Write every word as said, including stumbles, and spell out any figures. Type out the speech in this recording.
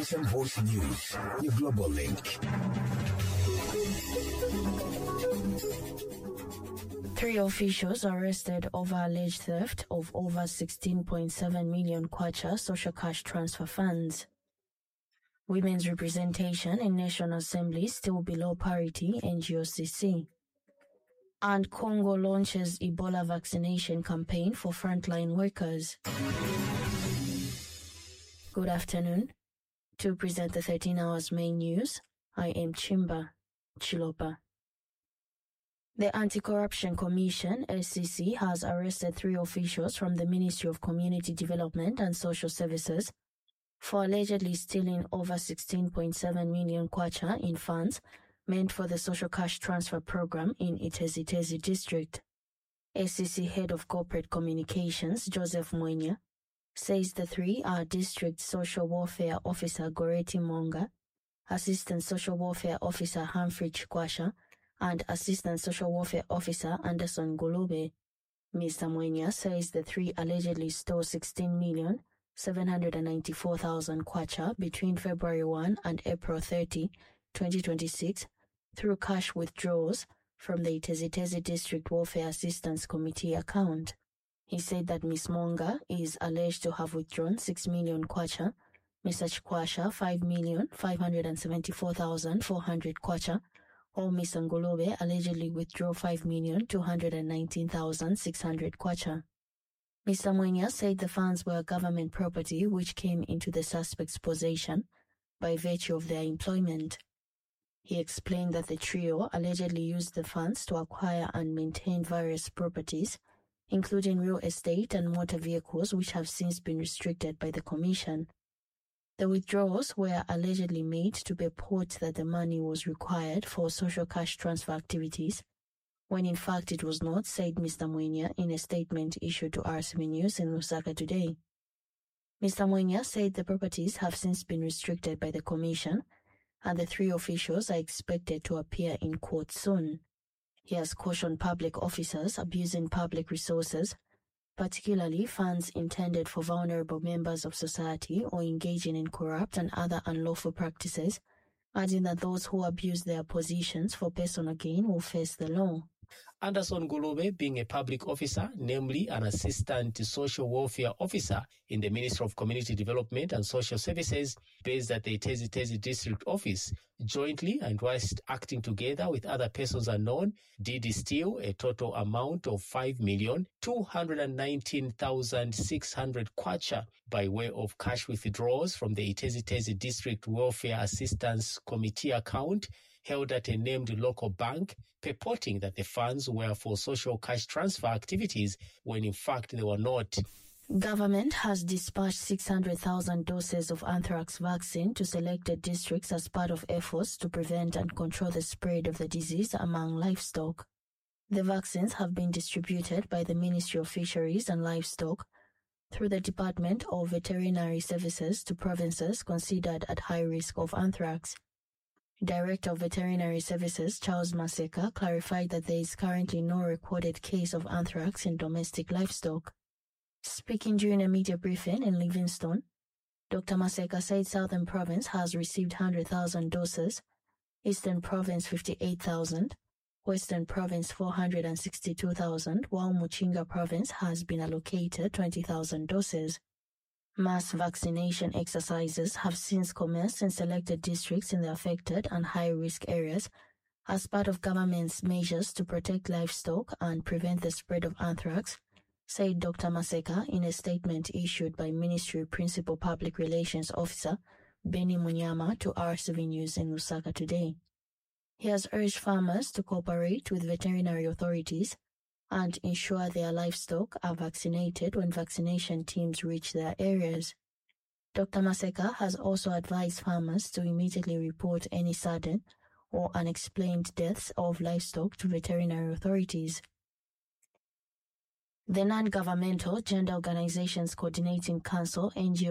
Voice News, your global link. Three officials arrested over alleged theft of over sixteen point seven million kwacha social cash transfer funds. Women's representation in National Assembly still below parity, N G O C C. And Congo launches Ebola vaccination campaign for frontline workers. Good afternoon. To present the thirteen hours main news, I am Chimba Chilopa. The Anti-Corruption Commission, S C C, has arrested three officials from the Ministry of Community Development and Social Services for allegedly stealing over sixteen point seven million kwacha in funds meant for the social cash transfer program in Itezi Tezi district. S C C Head of Corporate Communications, Joseph Mwenya, says the three are District Social Welfare Officer Goreti Monga, Assistant Social Welfare Officer Humphrey Chikwasha, and Assistant Social Welfare Officer Anderson Gulube. Mister Mwenya says the three allegedly stole sixteen million seven hundred ninety-four thousand kwacha between February first and April thirtieth, twenty twenty-six through cash withdrawals from the Itezi Tezi District Welfare Assistance Committee account. He said that Miss Monga is alleged to have withdrawn six million kwacha, Mister Chikwasha five million five hundred seventy-four thousand four hundred kwacha, while Mister Ngolobe allegedly withdrew five million two hundred nineteen thousand six hundred kwacha. Mister Mwenya said the funds were government property which came into the suspect's possession by virtue of their employment. He explained that the trio allegedly used the funds to acquire and maintain various properties, including real estate and motor vehicles, which have since been restricted by the Commission. The withdrawals were allegedly made to purport that the money was required for social cash transfer activities, when in fact it was not, said Mister Mwenya in a statement issued to R C B News in Lusaka today. Mister Mwenya said the properties have since been restricted by the Commission, and the three officials are expected to appear in court soon. He has cautioned public officers abusing public resources, particularly funds intended for vulnerable members of society or engaging in corrupt and other unlawful practices, adding that those who abuse their positions for personal gain will face the law. Anderson Gulube, being a public officer, namely an assistant social welfare officer in the Ministry of Community Development and Social Services, based at the Itezi Tezi District Office, jointly and whilst acting together with other persons unknown, did steal a total amount of five million two hundred nineteen thousand six hundred kwacha by way of cash withdrawals from the Itezi Tezi District Welfare Assistance Committee account held at a named local bank, purporting that the funds were for social cash transfer activities when in fact they were not. Government has dispatched six hundred thousand doses of anthrax vaccine to selected districts as part of efforts to prevent and control the spread of the disease among livestock. The vaccines have been distributed by the Ministry of Fisheries and Livestock through the Department of Veterinary Services to provinces considered at high risk of anthrax. Director of Veterinary Services Charles Maseka clarified that there is currently no recorded case of anthrax in domestic livestock. Speaking during a media briefing in Livingstone, Doctor Maseka said Southern Province has received one hundred thousand doses, Eastern Province fifty-eight thousand, Western Province four hundred sixty-two thousand, while Muchinga Province has been allocated twenty thousand doses. Mass vaccination exercises have since commenced in selected districts in the affected and high-risk areas as part of government's measures to protect livestock and prevent the spread of anthrax, said Doctor Maseka in a statement issued by Ministry Principal Public Relations Officer Benny Munyama to R C V News in Lusaka today. He has urged farmers to cooperate with veterinary authorities and ensure their livestock are vaccinated when vaccination teams reach their areas. Doctor Maseka has also advised farmers to immediately report any sudden or unexplained deaths of livestock to veterinary authorities. The Non-Governmental Gender Organizations Coordinating Council, N G O